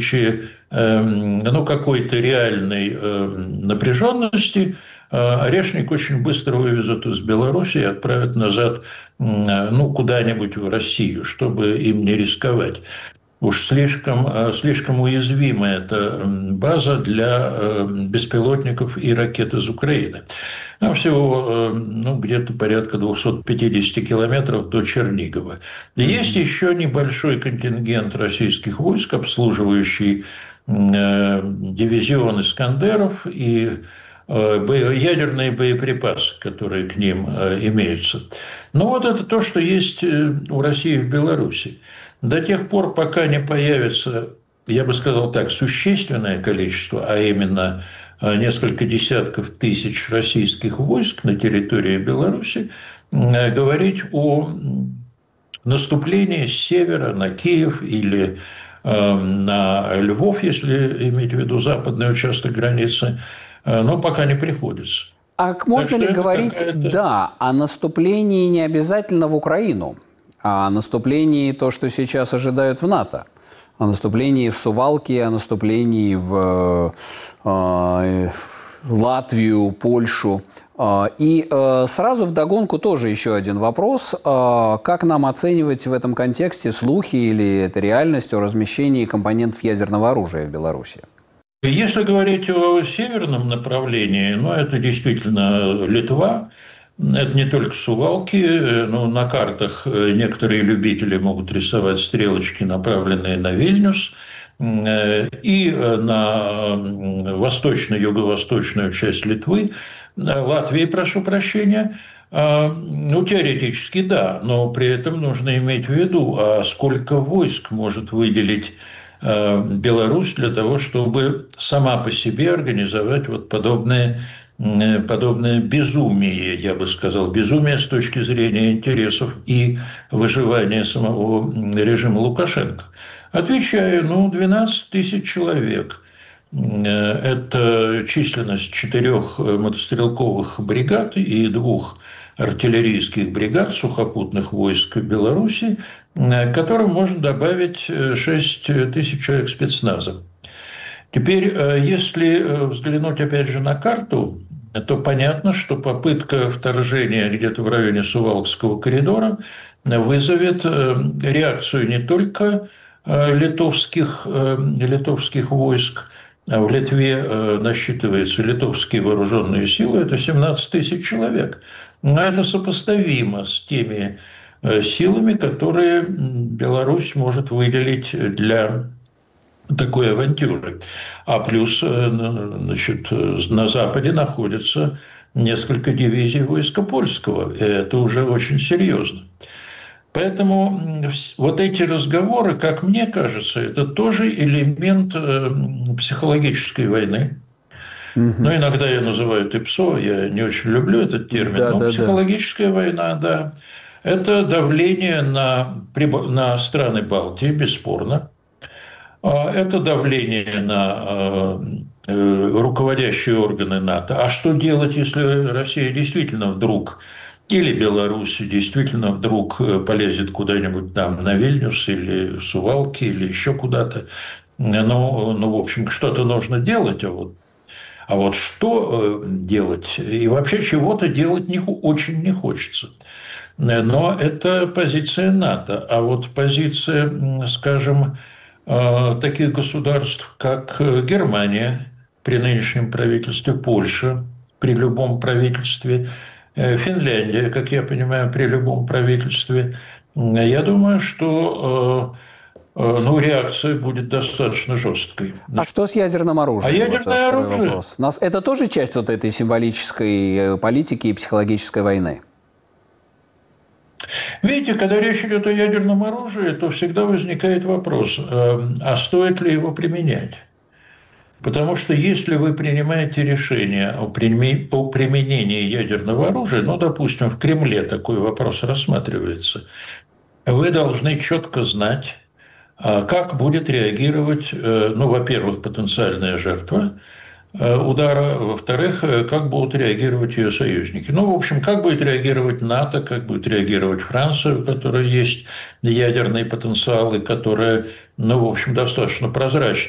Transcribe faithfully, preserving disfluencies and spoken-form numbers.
случае ну, какой-то реальной напряженности Орешник очень быстро вывезут из Беларуси и отправят назад ну, куда-нибудь в Россию, чтобы им не рисковать. Уж слишком, слишком уязвима эта база для беспилотников и ракет из Украины. Там всего ну, где-то порядка двести пятьдесят километров до Чернигова. И есть еще небольшой контингент российских войск, обслуживающий дивизион «Искандеров» и ядерные боеприпасы, которые к ним имеются. Но вот это то, что есть у России в Беларуси. До тех пор, пока не появится, я бы сказал так, существенное количество, а именно несколько десятков тысяч российских войск на территории Беларуси, говорить о наступлении с севера на Киев или на Львов, если иметь в виду западный участок границы, но пока не приходится. А можно ли говорить, да, о наступлении не обязательно в Украину, а о наступлении то, что сейчас ожидают в НАТО? О наступлении в Сувалки, о наступлении в э, Латвию, Польшу. И э, сразу вдогонку тоже еще один вопрос. Э, как нам оценивать в этом контексте слухи или это реальность о размещении компонентов ядерного оружия в Беларуси? Если говорить о северном направлении, ну, это действительно Литва. Это не только Сувалки, но на картах некоторые любители могут рисовать стрелочки, направленные на Вильнюс, и на восточную, юго-восточную часть Литвы, Латвии, прошу прощения. Ну, теоретически да, но при этом нужно иметь в виду, а сколько войск может выделить Беларусь для того, чтобы сама по себе организовать вот подобные подобное безумие, я бы сказал, безумие с точки зрения интересов и выживания самого режима Лукашенко. Отвечаю, ну, двенадцать тысяч человек. Это численность четырех мотострелковых бригад и двух артиллерийских бригад сухопутных войск Беларуси, к которым можно добавить шесть тысяч человек спецназа. Теперь, если взглянуть опять же на карту, то понятно, что попытка вторжения где-то в районе Сувалкского коридора вызовет реакцию не только литовских, литовских войск, а в Литве насчитываются литовские вооруженные силы, это семнадцать тысяч человек. Но это сопоставимо с теми силами, которые Беларусь может выделить для такой авантюры. А плюс, значит, на Западе находится несколько дивизий войска польского, и это уже очень серьезно. Поэтому вот эти разговоры, как мне кажется, это тоже элемент психологической войны. Угу. Но иногда я называю ТИПСО, я не очень люблю этот термин, да, но да, психологическая да. война, да, это давление на, на страны Балтии, бесспорно. Это давление на руководящие органы НАТО. А что делать, если Россия действительно вдруг, или Беларусь действительно вдруг полезет куда-нибудь там на Вильнюс или в Сувалки, или еще куда-то? Ну, ну, в общем, что-то нужно делать, а вот, а вот что делать? И вообще чего-то делать не, очень не хочется. Но это позиция НАТО. А вот позиция, скажем, таких государств, как Германия при нынешнем правительстве, Польша при любом правительстве, Финляндия, как я понимаю, при любом правительстве, я думаю, что ну, реакция будет достаточно жесткой. А что с ядерным оружием? А ядерное вот оружие? Нас... Это тоже часть вот этой символической политики и психологической войны? Видите, когда речь идет о ядерном оружии, то всегда возникает вопрос, а стоит ли его применять? Потому что если вы принимаете решение о применении ядерного оружия, ну, допустим, в Кремле такой вопрос рассматривается, вы должны четко знать, как будет реагировать, ну, во-первых, потенциальная жертва удара, во-вторых, как будут реагировать ее союзники. Ну, в общем, как будет реагировать НАТО, как будет реагировать Франция, у которой есть ядерный потенциал и которая, ну, в общем, достаточно прозрачна.